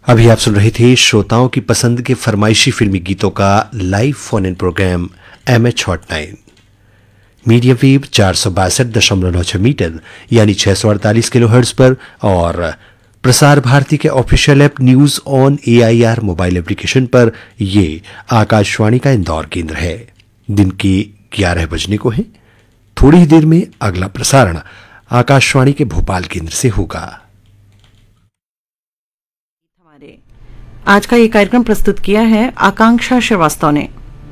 अभी आप सुन रहे थे श्रोताओं की पसंद के फरमाइशी फिल्मी गीतों का live phone in programme MH hotline. Medium wave 462.96 metre यानी 648 किलोहर्ट्ज पर और प्रसार भारती के official app news on AIR mobile application पर ये आकाशवाणी का इंदौर केंद्र है। दिन के 11 बजने को है। थोड़ी ही देर में अगला प्रसारण आकाशवाणी के भोपाल केंद्र से होगा। आज का ये कार्यक्रम प्रस्तुत किया है आकांक्षा श्रीवास्तव ने।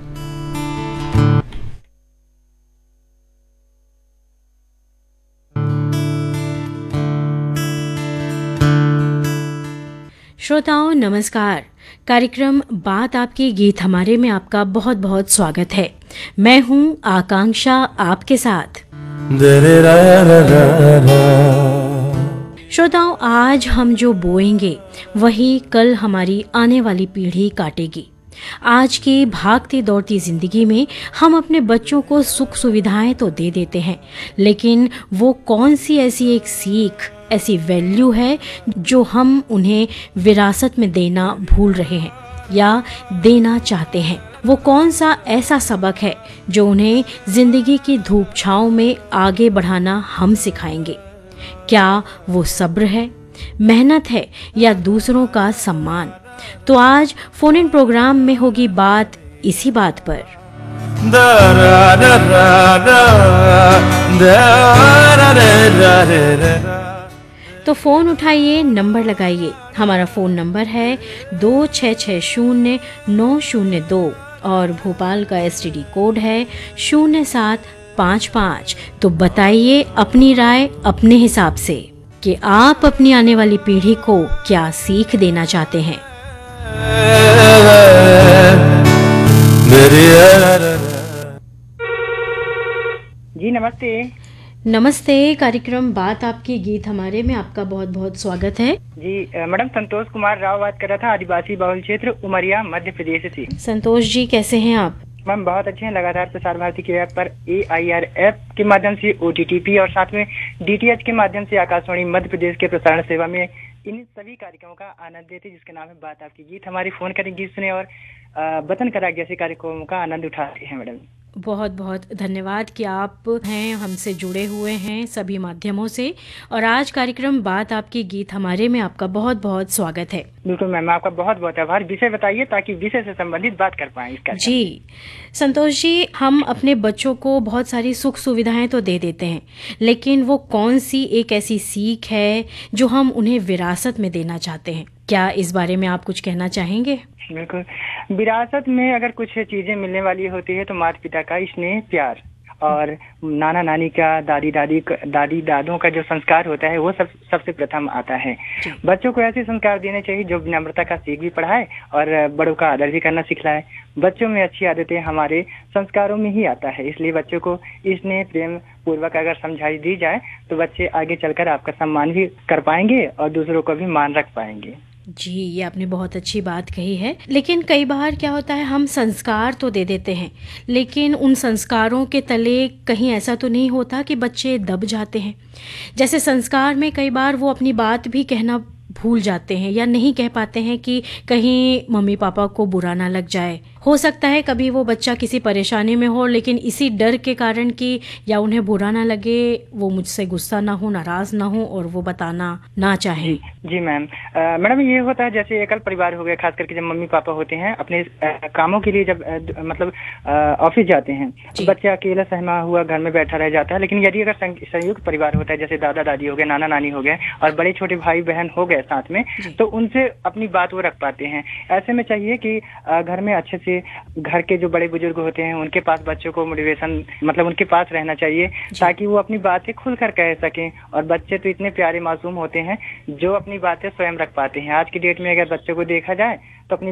श्रोताओं नमस्कार। कार्यक्रम बात आपकी गीत हमारे में आपका बहुत बहुत स्वागत है। मैं हूं आकांक्षा आपके साथ। श्रोताओं आज हम जो बोएंगे वही कल हमारी आने वाली पीढ़ी काटेगी। आज की भागती दौड़ती जिंदगी में हम अपने बच्चों को सुख सुविधाएं तो दे देते हैं, लेकिन वो कौन सी ऐसी एक सीख, ऐसी वैल्यू है जो हम उन्हें विरासत में देना भूल रहे हैं या देना चाहते हैं। वो कौन सा ऐसा सबक है जो उन्हें जिंदगी की धूप छांव में आगे बढ़ाना हम सिखाएंगे। क्या वो सब्र है, मेहनत है या दूसरों का सम्मान? तो आज फोन इन प्रोग्राम में होगी बात इसी बात पर। तो फोन उठाइए, नंबर लगाइए। हमारा फोन नंबर है 2660-902 और भोपाल का एसटीडी कोड है 0755। तो बताइए अपनी राय अपने हिसाब से कि आप अपनी आने वाली पीढ़ी को क्या सीख देना चाहते हैं। जी नमस्ते। नमस्ते। कार्यक्रम बात आपकी गीत हमारे में आपका बहुत बहुत स्वागत है। जी मैडम संतोष कुमार राव बात कर रहा था, आदिवासी बहुल क्षेत्र उमरिया मध्य प्रदेश से। संतोष जी कैसे हैं आप? मैम बहुत अच्छे हैं। लगातार प्रसार भारती के ऐप पर एआईआर ऐप के माध्यम से ओटीटीपी और साथ में डीटीएच के माध्यम से आकाशवाणी मध्य प्रदेश के प्रसारण सेवा में इन सभी कार्यक्रमों का आनंद लेते, जिसके नाम है बात आपकी गीत हमारी। फोन करें, गीत सुने और वतन करार जैसे कार्यक्रमों का आनंद उठाते हैं। मैडम बहुत बहुत धन्यवाद कि आप हैं हमसे जुड़े हुए हैं सभी माध्यमों से। और आज कार्यक्रम बात आपकी गीत हमारे में आपका बहुत बहुत स्वागत है। बिल्कुल मैम, आपका बहुत बहुत आभार। विषय बताइए ताकि विषय से संबंधित बात कर पाएं इसका। जी संतोष जी, हम अपने बच्चों को बहुत सारी सुख सुविधाएं तो दे देते हैं, लेकिन वो कौन सी एक ऐसी सीख है जो हम उन्हें विरासत में देना चाहते हैं? क्या इस बारे में आप कुछ कहना चाहेंगे? बिल्कुल। विरासत में अगर कुछ चीजें मिलने वाली होती है तो माता पिता का स्नेह, प्यार और नाना नानी का, दादी दादों का जो संस्कार होता है वो सबसे प्रथम आता है। बच्चों को ऐसे संस्कार देने चाहिए जो विनम्रता का सीख भी पढ़ाए और बड़ों का आदर भी करना सिखलाए। बच्चों में अच्छी आदतें हमारे संस्कारों में ही आता है, इसलिए बच्चों को स्नेह प्रेम पूर्वक अगर समझाई दी जाए तो बच्चे आगे चलकर आपका सम्मान भी कर पाएंगे और दूसरों को भी मान रख पाएंगे। जी ये आपने बहुत अच्छी बात कही है। लेकिन कई बार क्या होता है, हम संस्कार तो दे देते हैं, लेकिन उन संस्कारों के तले कहीं ऐसा तो नहीं होता कि बच्चे दब जाते हैं। जैसे संस्कार में कई बार वो अपनी बात भी कहना भूल जाते हैं या नहीं कह पाते हैं कि कहीं मम्मी पापा को बुरा ना लग जाए। हो सकता है कभी वो बच्चा किसी परेशानी में हो, लेकिन इसी डर के कारण कि या उन्हें बुरा ना लगे, वो मुझसे गुस्सा ना हो, नाराज ना हो और वो बताना ना चाहे। जी मैम, मैडम ये होता है जैसे एकल परिवार हो गए, खास करके जब मम्मी पापा होते हैं अपने कामों के लिए जब मतलब ऑफिस जाते हैं तो बच्चा अकेला सहमा हुआ घर में बैठा रह जाता है। लेकिन यदि अगर संयुक्त परिवार होता है, जैसे दादा दादी हो गए, नाना नानी हो गए और बड़े छोटे भाई बहन हो गए साथ में, तो उनसे अपनी बात वो रख पाते हैं। ऐसे में चाहिए कि घर में अच्छे से घर के जो बड़े बुजुर्ग होते हैं उनके पास बच्चों को मोटिवेशन मतलब उनके पास रहना चाहिए ताकि वो अपनी बातें खुलकर कह सकें। और बच्चे तो इतने प्यारे मासूम होते हैं जो अपनी बातें स्वयं रख पाते हैं। आज की डेट में अगर बच्चों को देखा जाए तो अपनी